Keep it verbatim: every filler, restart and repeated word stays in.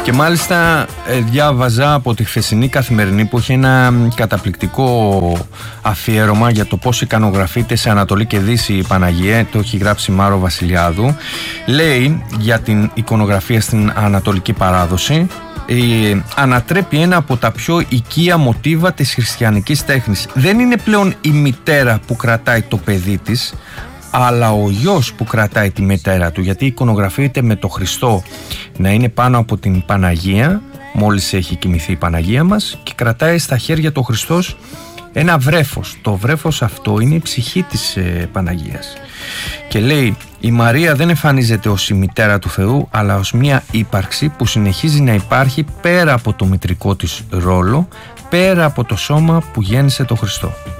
Και μάλιστα ε, διάβαζα από τη χθεσινή Καθημερινή που έχει ένα καταπληκτικό αφιέρωμα για το πώς ικανογραφείται σε Ανατολή και Δύση η Παναγία. Το έχει γράψει Μάρο Βασιλιάδου. Λέει για την εικονογραφία στην Ανατολική παράδοση. Ε, ανατρέπει ένα από τα πιο οικεία μοτίβα της χριστιανικής τέχνης. Δεν είναι πλέον η μητέρα που κρατάει το παιδί της, αλλά ο γιος που κρατάει τη μητέρα του, γιατί εικονογραφείται με το Χριστό να είναι πάνω από την Παναγία μόλις έχει κοιμηθεί η Παναγία μας και κρατάει στα χέρια του Χριστός ένα βρέφος. Το βρέφος αυτό είναι η ψυχή της ε, Παναγίας. Και λέει, η Μαρία δεν εμφανίζεται ως η μητέρα του Θεού, αλλά ως μια ύπαρξη που συνεχίζει να υπάρχει πέρα από το μητρικό της ρόλο, πέρα από το σώμα που γέννησε το Χριστό.